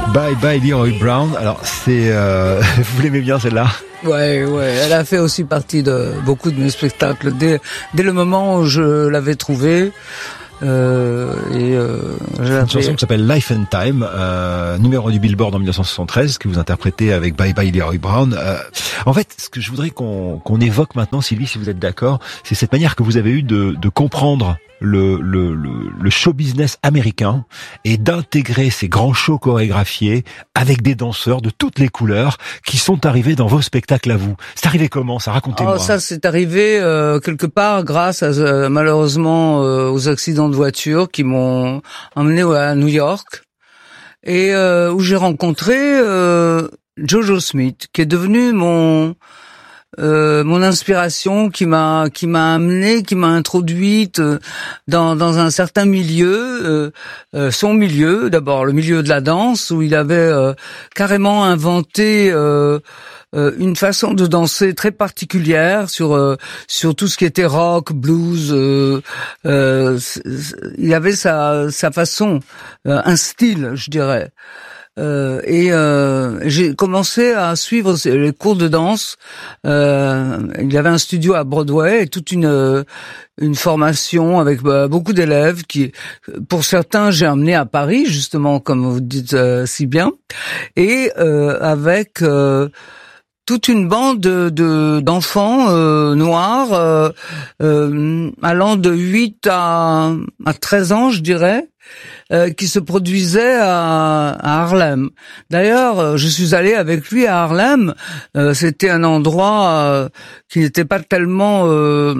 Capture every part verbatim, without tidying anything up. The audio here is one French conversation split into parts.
Bye Bye Leroy Brown. Alors c'est, euh, vous l'aimez bien celle-là? Ouais, ouais. Elle a fait aussi partie de beaucoup de mes spectacles dès dès le moment où je l'avais trouvée. Euh, et euh, une chanson qui s'appelle Life and Time, euh, numéro du Billboard en dix-neuf cent soixante-treize, que vous interprétez avec Bye Bye Leroy Brown. Euh, en fait, ce que je voudrais qu'on qu'on évoque maintenant, Sylvie, si vous êtes d'accord, c'est cette manière que vous avez eue de, de comprendre le, le, le, le show business américain et d'intégrer ces grands shows chorégraphiés avec des danseurs de toutes les couleurs qui sont arrivés dans vos spectacles à vous. C'est arrivé comment ça? Racontez-moi. Oh, ça, c'est arrivé euh, quelque part grâce à, euh, malheureusement euh, aux accidents de voiture qui m'ont emmené à New York et euh, où j'ai rencontré euh, Jojo Smith, qui est devenu mon Euh, mon inspiration, qui m'a qui m'a amené, qui m'a introduite euh, dans dans un certain milieu, euh, euh, son milieu, d'abord le milieu de la danse, où il avait euh, carrément inventé euh, euh, une façon de danser très particulière sur euh, sur tout ce qui était rock, blues. Euh, euh, il avait sa sa façon, euh, un style, je dirais. Euh, et euh, j'ai commencé à suivre les cours de danse. Euh, il y avait un studio à Broadway et toute une une formation avec euh, beaucoup d'élèves qui, pour certains, j'ai amené à Paris justement, comme vous dites euh, si bien, et euh, avec euh, toute une bande de, de d'enfants euh, noirs euh, euh, allant de huit à à treize ans, je dirais. Euh, qui se produisait à, à Harlem. D'ailleurs, je suis allé avec lui à Harlem. Euh, c'était un endroit euh, qui n'était pas tellement euh,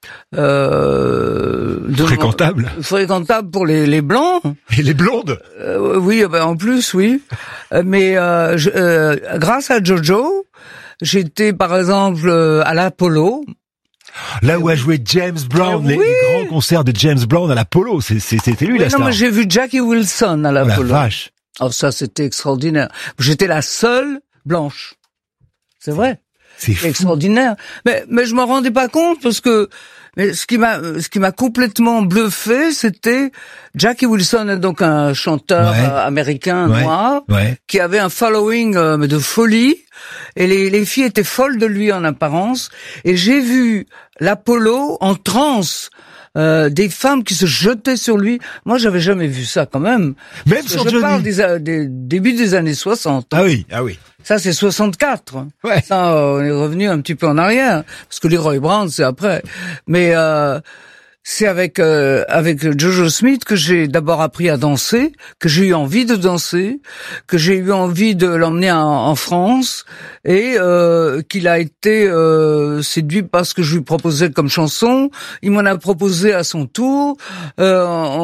euh, de, fréquentable. Fréquentable pour les, les blancs. Et les blondes. Euh, oui, ben en plus, oui. Mais euh, je, euh, grâce à Jojo, j'étais par exemple à l'Apollo. Là où a joué James Brown, oui. les, les grands concerts de James Brown à l'Apollo, c'est, c'est, c'était lui oui, la non, star. Non, mais j'ai vu Jackie Wilson à l'Apollo. Oh la vache. Oh, ça, c'était extraordinaire. J'étais la seule blanche. C'est vrai. C'est fou. Extraordinaire. Mais, mais je m'en rendais pas compte parce que, mais ce qui m'a, ce qui m'a complètement bluffé, c'était Jackie Wilson, donc un chanteur ouais. euh, américain ouais. noir, ouais. qui avait un following euh, de folie. Et les, les filles étaient folles de lui en apparence. Et j'ai vu l'Apollo en transe. Euh, des femmes qui se jetaient sur lui. Moi, j'avais jamais vu ça quand même. Même Parce sur que je Johnny. parle des, des débuts des années soixante. Ah oui, ah oui. Ça, c'est soixante-quatre. Ouais. Ça, on est revenu un petit peu en arrière. Parce que Leroy Brown, c'est après. Mais euh, c'est avec euh, avec Jojo Smith que j'ai d'abord appris à danser, que j'ai eu envie de danser, que j'ai eu envie de l'emmener en, en France, et euh, qu'il a été euh, séduit par ce que je lui proposais comme chanson. Il m'en a proposé à son tour. Euh,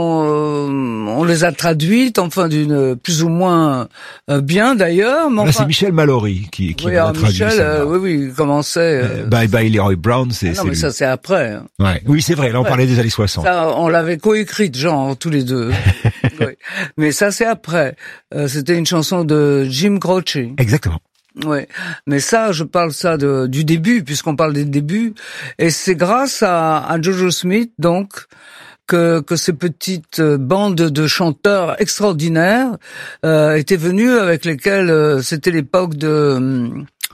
on, on les a traduites, enfin d'une plus ou moins euh, bien d'ailleurs. Mais Là, enfin, c'est Michel Mallory qui qui oui, a alors traduit Michel, ça. euh, oui, oui, il commençait. Euh, Bye Bye Leroy Brown, c'est. ah non, c'est mais lui. ça c'est après. Hein. Ouais. Oui, c'est vrai. Là, on Ouais. parlait des années soixante. Ça, on l'avait coécrite, genre, tous les deux. Oui. Mais ça, c'est après. Euh, c'était une chanson de Jim Croce. Exactement. Ouais. Mais ça, je parle ça de, du début, puisqu'on parle des débuts. Et c'est grâce à, à Jojo Smith, donc, que, que ces petites bandes de chanteurs extraordinaires euh, étaient venues, avec lesquels euh, c'était l'époque de...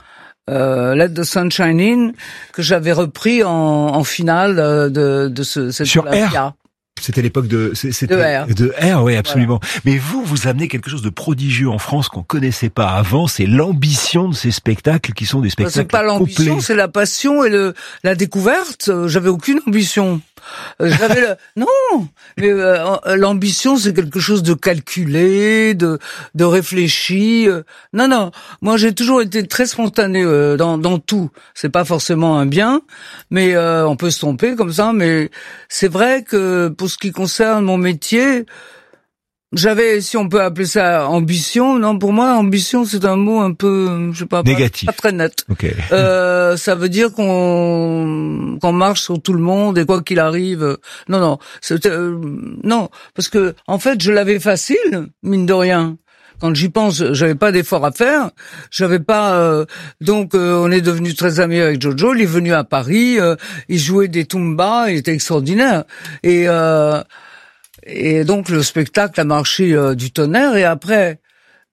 Euh, Let the Sunshine In, que j'avais repris en, en finale de, de ce, cette Sur Olympia. R. C'était l'époque de, c'était De R. De R, oui, absolument. Voilà. Mais vous, vous amenez quelque chose de prodigieux en France qu'on connaissait pas avant, c'est l'ambition de ces spectacles qui sont des spectacles complets. C'est pas l'ambition, complets. C'est la passion et le, la découverte. J'avais aucune ambition. J'avais le... non, mais euh, l'ambition c'est quelque chose de calculé, de de réfléchi. Non non, moi j'ai toujours été très spontané euh, dans dans tout. C'est pas forcément un bien, mais euh, on peut se tromper comme ça. Mais c'est vrai que pour ce qui concerne mon métier, j'avais, si on peut appeler ça ambition, non, pour moi, ambition, c'est un mot un peu, je sais pas, négatif. Pas, pas très net. Okay. Euh, ça veut dire qu'on, qu'on marche sur tout le monde et quoi qu'il arrive. Non, non, c'est, euh, non, parce que, en fait, je l'avais facile, mine de rien. Quand j'y pense, j'avais pas d'effort à faire. J'avais pas, euh, donc, euh, on est devenus très amis avec Jojo. Il est venu à Paris, euh, il jouait des tumbas, il était extraordinaire. Et, euh, Et donc le spectacle a marché euh, du tonnerre. Et après,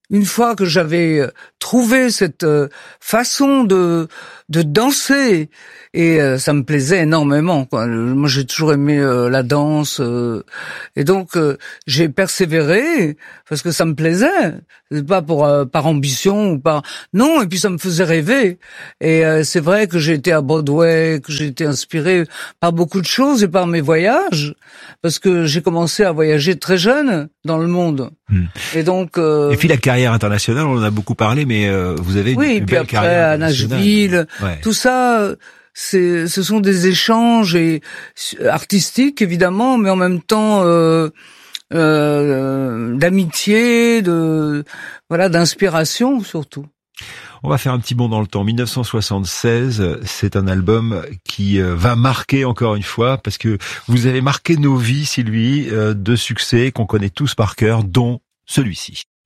une fois que j'avais trouvé cette façon de de danser, et euh, ça me plaisait énormément, quoi. Moi, j'ai toujours aimé euh, la danse, euh, et donc euh, j'ai persévéré parce que ça me plaisait. C'est pas pour euh, par ambition ou par non. Et puis ça me faisait rêver. Et euh, c'est vrai que j'ai été à Broadway, que j'ai été inspirée par beaucoup de choses et par mes voyages, parce que j'ai commencé à voyager très jeune dans le monde. Hmm. Et donc. Euh, et puis la carrière internationale, on en a beaucoup parlé, mais euh, vous avez une, oui, une puis belle après, carrière à Nashville, ouais. Tout ça. C'est, ce sont des échanges et artistiques évidemment, mais en même temps euh, euh, d'amitié, de voilà, d'inspiration surtout. On va faire un petit bond dans le temps. dix-neuf cent soixante-seize, c'est un album qui va marquer encore une fois, parce que vous avez marqué nos vies, Sylvie, de succès qu'on connaît tous par cœur, dont celui-ci.